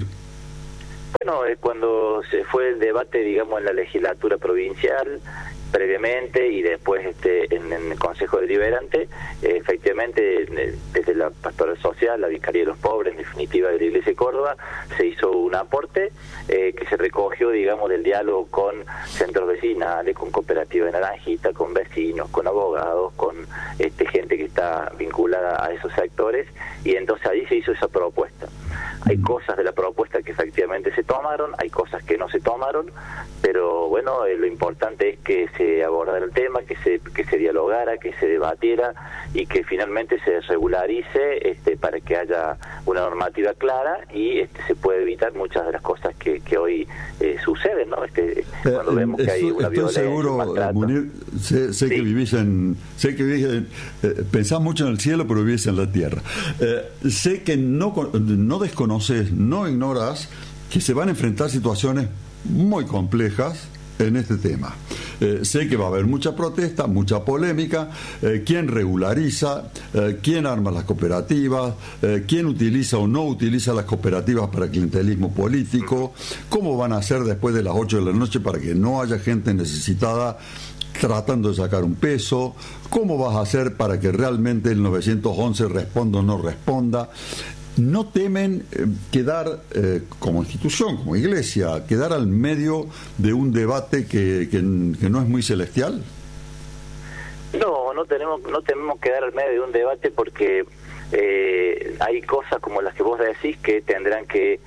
Bueno, eh, cuando se fue el debate, digamos, en la legislatura provincial, previamente y después este, en, en el Consejo Deliberante, eh, efectivamente eh, desde la Pastoral Social, la Vicaría de los Pobres, en definitiva de la Iglesia de Córdoba, se hizo un aporte eh, que se recogió, digamos, del diálogo con centros vecinales, con cooperativas de Naranjita, con vecinos, con abogados, con este, gente que está vinculada a esos sectores, y entonces ahí se hizo esa propuesta. Hay cosas de la propuesta que efectivamente se tomaron, hay cosas que no se tomaron, pero bueno, eh, lo importante es que se abordara el tema, que se que se dialogara, que se debatiera y que finalmente se regularice este, para que haya una normativa clara y este, se puede evitar muchas de las cosas que, que hoy eh, suceden, ¿no? Este, cuando eh, vemos que hay una estoy violencia, seguro, un maltrato. Munir, sé, sé sí. que vivís en, sé que vivís en, eh, pensás mucho en el cielo, pero vivís en la tierra. Eh, sé que no no desconoces, no ignoras que se van a enfrentar situaciones muy complejas en este tema. Eh, sé que va a haber mucha protesta, mucha polémica, eh, quién regulariza, eh, quién arma las cooperativas, eh, quién utiliza o no utiliza las cooperativas para clientelismo político, cómo van a hacer después de las ocho de la noche para que no haya gente necesitada tratando de sacar un peso, cómo vas a hacer para que realmente el nueve once responda o no responda. ¿No temen eh, quedar eh, como institución, como iglesia, quedar al medio de un debate que, que, que no es muy celestial? No, no tenemos, no tememos quedar al medio de un debate porque eh, hay cosas como las que vos decís que tendrán que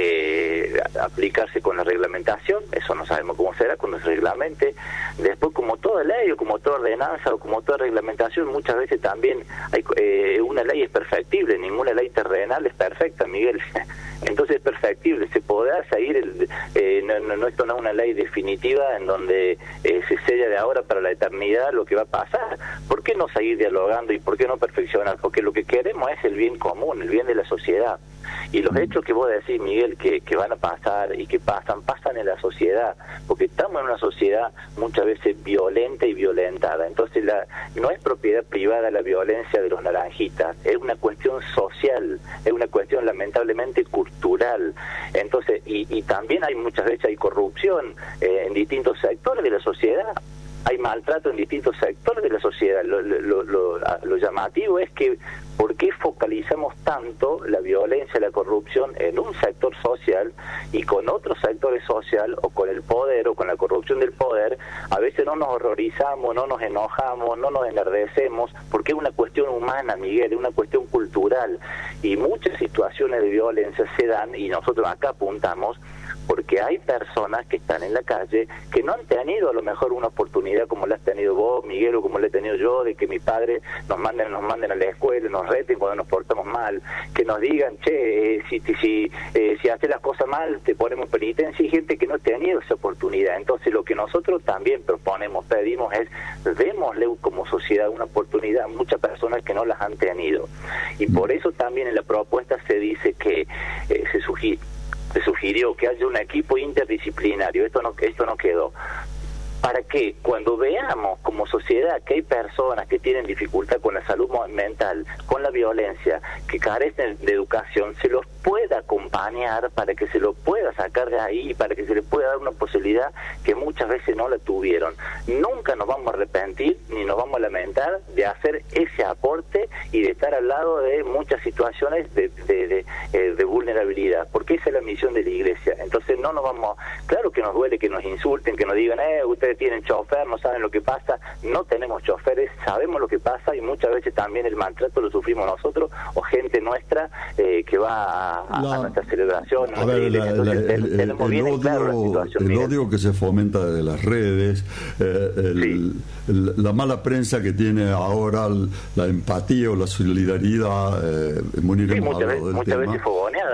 eh, aplicarse con la reglamentación. Eso no sabemos cómo será cuando se reglamente. Después, como toda ley o como toda ordenanza o como toda reglamentación, muchas veces también hay eh, una ley es perfectible, ninguna ley terrenal es perfecta, Miguel. Entonces es perfectible, se podrá seguir, el, eh, no, no, no, esto no es una ley definitiva en donde eh, se sella de ahora para la eternidad lo que va a pasar. ¿Por qué no seguir dialogando y por qué no perfeccionar? Porque lo que queremos es el bien común, el bien de la sociedad. Y los hechos que vos decís, Miguel, que, que van a pasar y que pasan, pasan en la sociedad, porque estamos en una sociedad muchas veces violenta y violentada. Entonces la, no es propiedad privada la violencia de los naranjitas, es una cuestión social, es una cuestión lamentablemente cultural. Entonces, y, y también hay muchas veces hay corrupción eh, en distintos sectores de la sociedad. Hay maltrato en distintos sectores de la sociedad. Lo, lo, lo, lo llamativo es que ¿por qué focalizamos tanto la violencia y la corrupción en un sector social y con otros sectores social o con el poder o con la corrupción del poder? A veces no nos horrorizamos, no nos enojamos, no nos enardecemos, porque es una cuestión humana, Miguel, es una cuestión cultural. Y muchas situaciones de violencia se dan, y nosotros acá apuntamos, porque hay personas que están en la calle que no han tenido a lo mejor una oportunidad como la has tenido vos, Miguel, o como la he tenido yo, de que mi padre nos manden nos manden a la escuela, nos reten cuando nos portamos mal, que nos digan, che, eh, si si eh, si haces las cosas mal te ponemos penitencia. Y gente que no ha tenido esa oportunidad. Entonces lo que nosotros también proponemos, pedimos es, démosle como sociedad una oportunidad a muchas personas que no las han tenido. Y por eso también en la propuesta se dice que eh, se sugiere se sugirió que haya un equipo interdisciplinario. Esto no esto no quedó. Para que cuando veamos como sociedad que hay personas que tienen dificultad con la salud mental, con la violencia, que carecen de educación, se los pueda acompañar para que se lo pueda sacar de ahí, para que se les pueda dar una posibilidad que muchas veces no la tuvieron. Nunca nos vamos a arrepentir ni nos vamos a lamentar de hacer ese aporte y de estar al lado de muchas situaciones de, de, de, de, de vulnerabilidad, porque esa es la misión de la iglesia. Entonces no nos vamos, claro que nos duele que nos insulten, que nos digan, eh, ustedes tienen chofer, no saben lo que pasa. No tenemos choferes, sabemos lo que pasa, y muchas veces también el maltrato lo sufrimos nosotros o gente nuestra eh, que va a A, la, a nuestra celebración. A ver, la, la, el, el, el, odio, claro el odio que se fomenta de las redes, eh, el, sí. el, la mala prensa que tiene ahora, el, la empatía o la solidaridad. Eh, Munir, sí, muchas veces, muchas veces fogoneada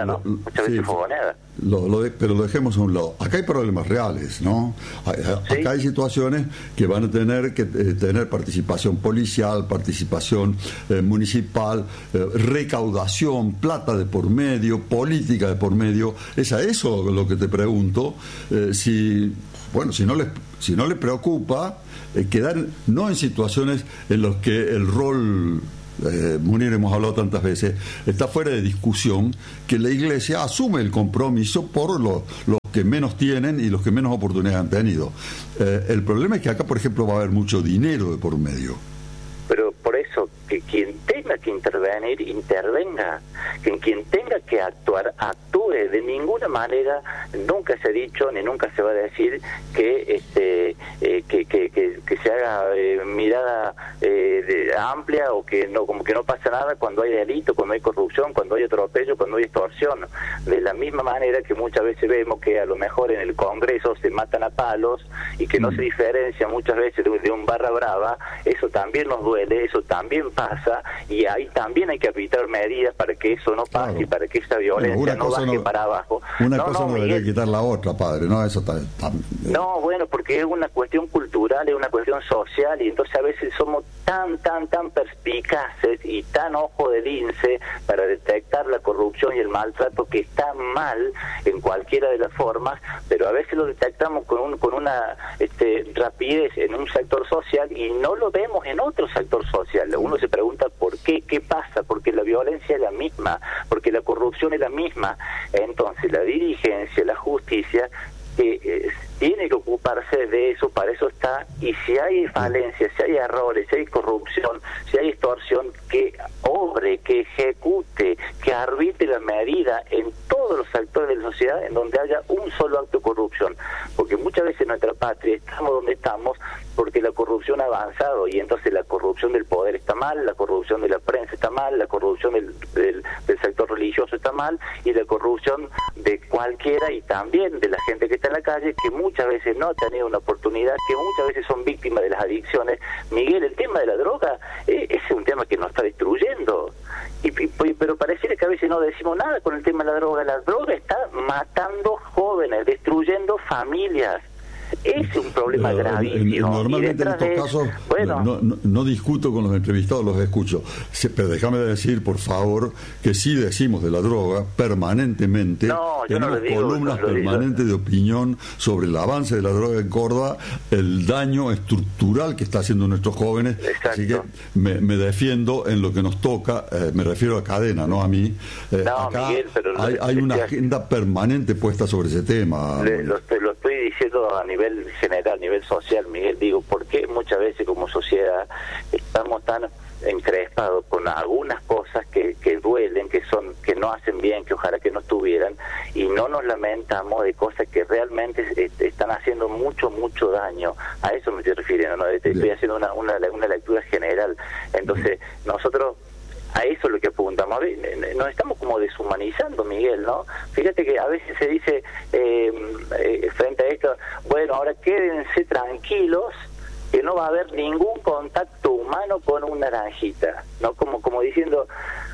fogoneada, ¿no? Lo, Muchas sí, veces fogoneada. Lo, lo de, pero lo dejemos a un lado. Acá hay problemas reales, ¿no? Acá ¿Sí? hay situaciones que van a tener que eh, tener participación policial, participación eh, municipal, eh, recaudación, plata de por medio, política de por medio. Es a eso lo que te pregunto. Eh, si, bueno, si no les, si no les preocupa eh, quedar no en situaciones en las que el rol... Eh, Munir, hemos hablado tantas veces, está fuera de discusión que la Iglesia asume el compromiso por los, los que menos tienen y los que menos oportunidades han tenido. Eh, el problema es que acá, por ejemplo, va a haber mucho dinero de por medio. Pero por eso, que quien tenga que intervenir, intervenga. Que quien tenga que actuar, actúe. De ninguna manera, nunca se ha dicho, ni nunca se va a decir que este eh, que, que, que, que se haga eh, mirada eh, de, amplia, o que no, como que no pasa nada cuando hay delito, cuando hay corrupción, cuando hay atropello, cuando hay extorsión. De la misma manera que muchas veces vemos que a lo mejor en el Congreso se matan a palos y que no se diferencia muchas veces de, de un barra brava, eso también nos duele, eso también pasa, y ahí también hay que aplicar medidas para que eso no pase, claro, y para que esa violencia bueno, no baje no, para abajo. Una no, cosa no, no Miguel, debería quitar la otra, padre, ¿no? Eso está, está, no, bueno, porque es una cuestión cultural, es una cuestión social, y entonces a veces somos tan, tan, tan perspicaces y tan ojo de lince para detectar la corrupción y el maltrato que está mal en cualquiera de las formas, pero a veces lo detectamos con un, con una este, rapidez en un sector social y no lo vemos en otro sector social. Uno se pregunta por qué, qué pasa, porque la violencia es la misma, porque la corrupción es la misma. Entonces la dirigencia, la justicia que eh, tiene que ocuparse de eso, para eso está, y si hay falencias, si hay errores, si hay corrupción, si hay extorsión, que obre, que ejecute, que arbitre la medida en todos los sectores de la sociedad en donde haya un solo acto de corrupción, porque muchas veces en nuestra patria estamos donde estamos porque la corrupción ha avanzado, y entonces la corrupción del poder está mal, la corrupción de la prensa está mal, la corrupción del, del, del sector religioso está mal, y la corrupción de cualquiera, y también de la gente que está en la calle, que muchas veces no ha tenido una oportunidad, que muchas veces son víctimas de las adicciones. Miguel, el tema de la droga, eh, ese es un tema que nos está destruyendo, y, y, pero pareciera que a veces no decimos nada con el tema de la droga. La droga está matando jóvenes, destruyendo familias. Es un problema gravísimo. Normalmente en estos de, casos bueno, no, no, no discuto con los entrevistados, los escucho. Sí, pero déjame decir, por favor, que sí decimos de la droga permanentemente. No, yo tenemos no lo digo, columnas no lo permanentes digo. de opinión sobre el avance de la droga en Córdoba, el daño estructural que está haciendo nuestros jóvenes. Exacto. Así que me, me defiendo en lo que nos toca, eh, me refiero a Cadena, no a mí. Eh, no, acá Miguel, pero hay, hay una agenda permanente puesta sobre ese tema. Le, lo, lo estoy diciendo a nivel general, a nivel social, Miguel. Digo, ¿por qué muchas veces como sociedad estamos tan encrespados con algunas cosas que, que duelen, que son, que no hacen bien, que ojalá que no estuvieran, y no nos lamentamos de cosas que realmente est están haciendo mucho, mucho daño? A eso me estoy refiriendo, ¿no? Estoy bien. haciendo una, una, una lectura general. Entonces, nosotros a eso es lo que apuntamos. A ver, nos estamos como deshumanizando, Miguel, ¿no? Fíjate que a veces se dice eh, eh, frente a esto, bueno, ahora quédense tranquilos, que no va a haber ningún contacto humano con una naranjita, ¿no? Como como diciendo,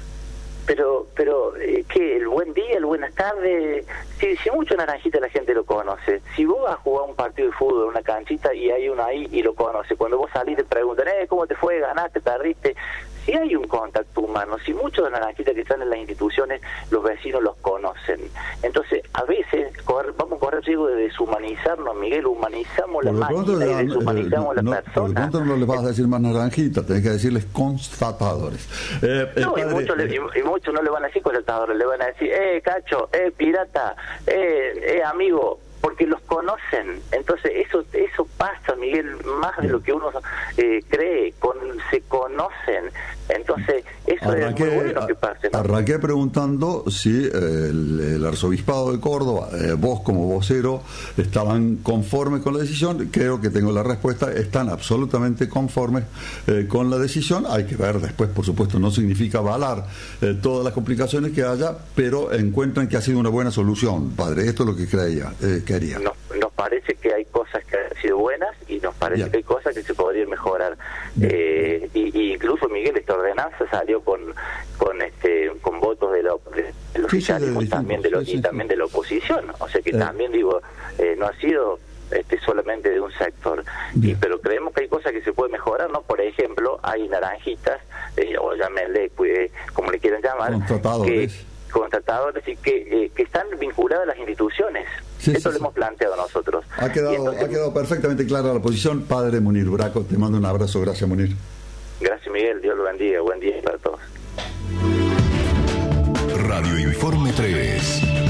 pero, pero eh, ¿qué? El buen día, el buenas tardes. Si, si mucho naranjita la gente lo conoce. Si vos vas a jugar un partido de fútbol en una canchita y hay uno ahí y lo conoce, cuando vos salís te preguntan, eh, ¿cómo te fue? ¿Ganaste? ¿Perdiste? Si hay un contacto humano, si muchos de las naranjitas que están en las instituciones, los vecinos los conocen. Entonces, a veces corre, vamos a correr riesgo de deshumanizarnos, Miguel. Humanizamos la máquina y deshumanizamos eh, la no, persona. Por lo tanto, no les vas a decir más naranjitas, tenés que decirles constatadores. Eh, no, padre, y, muchos le, y, y muchos no le van a decir constatadores, le van a decir, eh, cacho, eh, pirata, eh, eh, amigo, porque los conocen. Entonces eso eso pasa, Miguel, más de lo que uno eh, cree, con, se conocen. Entonces eso arranqué, es muy bueno que pase, ¿no? Arranqué preguntando si eh, el, el arzobispado de Córdoba, eh, vos como vocero, estaban conformes con la decisión. Creo que tengo la respuesta, están absolutamente conformes eh, con la decisión. Hay que ver después, por supuesto, no significa avalar eh, todas las complicaciones que haya, pero encuentran que ha sido una buena solución, padre. Esto es lo que creía, eh, quería. No, nos parece que hay cosas que han sido buenas y nos parece Bien. que hay cosas que se podrían mejorar. Eh, y, y incluso, Miguel, esta ordenanza salió con con este con votos de, la, de, de los Sí, sí, de oficialismos, distintos, también de los, sí, y sí, también sí. de la oposición. O sea que Eh. también, digo, eh, no ha sido este solamente de un sector. Y, pero creemos que hay cosas que se pueden mejorar, ¿no? Por ejemplo, hay naranjitas, eh, o llámenle, pues, como le quieran llamar, Contratadores. que contratadores y que, eh, que están vinculadas a las instituciones. Sí, Eso sí, lo sí. hemos planteado nosotros. Ha quedado, Y entonces, ha quedado perfectamente clara la posición. Padre Munir Braco, te mando un abrazo. Gracias, Munir. gracias, Miguel. Dios lo bendiga. Buen día para todos. Radio Informe tres.